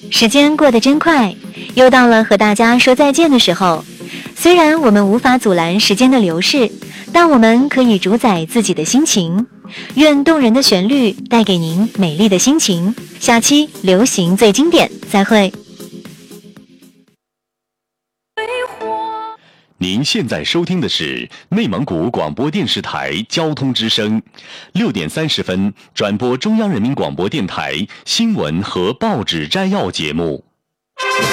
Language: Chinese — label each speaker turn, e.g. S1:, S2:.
S1: 时间过得真快，又到了和大家说再见的时候。虽然我们无法阻拦时间的流逝，但我们可以主宰自己的心情。愿动人的旋律带给您美丽的心情。下期流行最经典，再会。
S2: 您现在收听的是内蒙古广播电视台交通之声，6点30分转播中央人民广播电台新闻和报纸摘要节目。